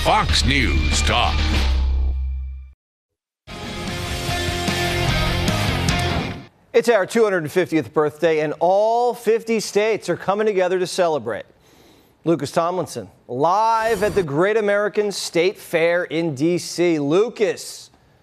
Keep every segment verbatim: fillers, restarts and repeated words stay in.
Fox News Talk. It's our two hundred fiftieth birthday, and all fifty states are coming together to celebrate. Lucas Tomlinson, live at the Great American State Fair in D C Lucas.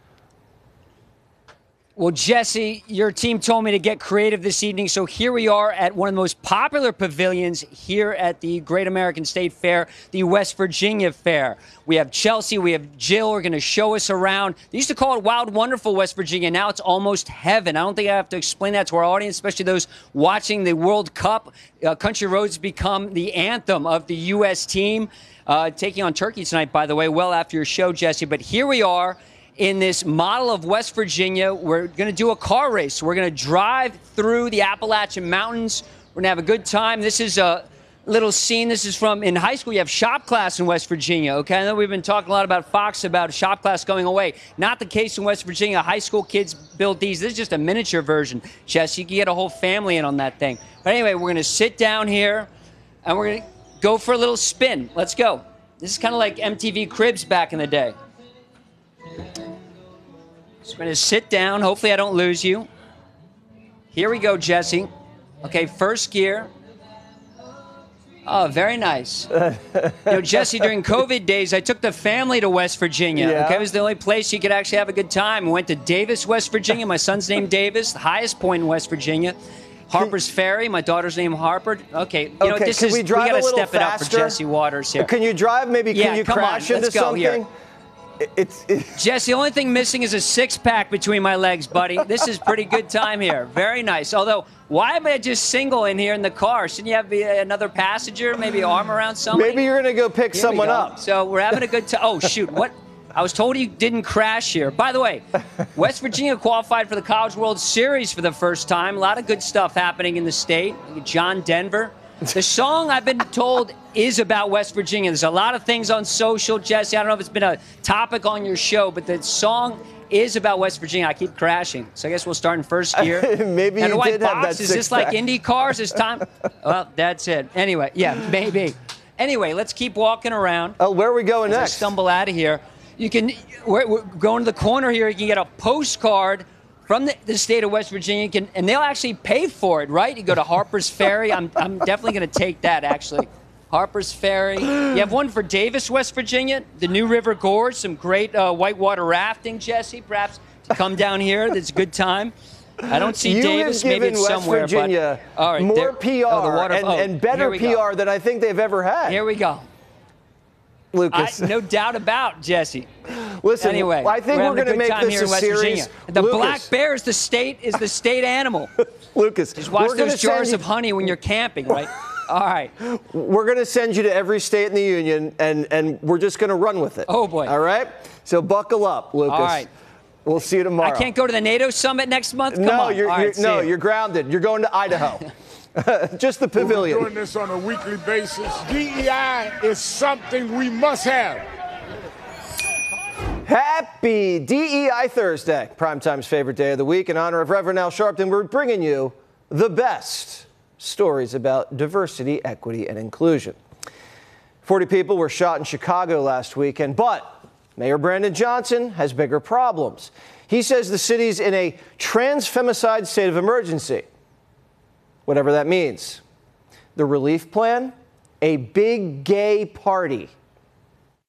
Well, Jesse, your team told me to get creative this evening, so here we are at one of the most popular pavilions here at the Great American State Fair, the West Virginia Fair. We have Chelsea, we have Jill, who are going to show us around. They used to call it Wild Wonderful West Virginia. Now it's almost heaven. I don't think I have to explain that to our audience, especially those watching the World Cup. Uh, Country Roads become the anthem of the U S team, uh, taking on Turkey tonight, by the way, well after your show, Jesse. But here we are in this model of West Virginia. We're going to do a car race. We're going to drive through the Appalachian Mountains. We're going to have a good time. This is a little scene. This is from in high school. You have shop class in West Virginia. Okay, I know we've been talking a lot about Fox, about shop class going away. Not the case in West Virginia. High school kids build these. This is just a miniature version, Jess. You can get a whole family in on that thing. But anyway, we're going to sit down here, and we're going to go for a little spin. Let's go. This is kind of like M T V Cribs back in the day. So we're going to sit down. Hopefully I don't lose you. Here we go, Jesse. Okay, first gear. Oh, very nice. You know, Jesse, during COVID days, I took the family to West Virginia. Yeah. Okay, it was the only place you could actually have a good time. We went to Davis, West Virginia. My son's named Davis, the highest point in West Virginia. Harper's Ferry. My daughter's named Harper. Okay, you know, okay, this can is, we drive we got a to little step it up for faster? Jesse Waters here. Can you drive? Maybe Yeah, can you come crash on, into let's go something? here. It's, it's Jesse, the only thing missing is a six-pack between my legs, buddy. This is pretty good time here. Very nice. Although, why am I just single in here in the car? Shouldn't you have another passenger, maybe arm around somebody? maybe you're going to go pick Here someone we go. up. So we're having a good time. Oh, shoot. What? I was told you didn't crash here. By the way, West Virginia qualified for the College World Series for the first time. A lot of good stuff happening in the state. John Denver. The song, I've been told, is about West Virginia. There's a lot of things on social, Jesse. I don't know if it's been a topic on your show, but the song is about West Virginia. I keep crashing. So I guess we'll start in first gear. Maybe and you white did box, have that is this like six-pack. Indy cars? Is time? Well, that's it. Anyway, yeah, maybe. Anyway, let's keep walking around. Oh, where are we going As I next? stumble out of here. You can, we're, we're going to the corner here. You can get a postcard from the, the state of West Virginia, you can, and they'll actually pay for it, right? You go to Harper's Ferry. I'm, I'm definitely going to take that, actually. Harper's Ferry. You have one for Davis, West Virginia, the New River Gorge, some great uh, whitewater rafting, Jesse, perhaps to come down here. That's a good time. I don't see you Davis. have Maybe given it's West somewhere. Virginia but, all right, more there, P R oh, the water, and, oh, and better here we P R go. than I think they've ever had. Here we go. Lucas. I, no doubt about, Jesse. Listen, anyway, I think we're, we're, going to make time this here a in West series. Virginia. The Lucas, black bear is the state is the state animal. Lucas, Just watch we're gonna those jars send of you, honey when you're camping, right? All right. We're going to send you to every state in the union, and, and we're just going to run with it. Oh, boy. All right? So buckle up, Lucas. All right. We'll see you tomorrow. I can't go to the NATO summit next month? Come no, on. you're, All you're right, see no, you. you're grounded. You're going to Idaho. Just the pavilion. We're doing this on a weekly basis. D E I is something we must have. Happy D E I Thursday, Primetime's favorite day of the week. In honor of Reverend Al Sharpton, we're bringing you the best stories about diversity, equity, and inclusion. forty people were shot in Chicago last weekend, but Mayor Brandon Johnson has bigger problems. He says the city's in a trans-femicide state of emergency, whatever that means. The relief plan? A big gay party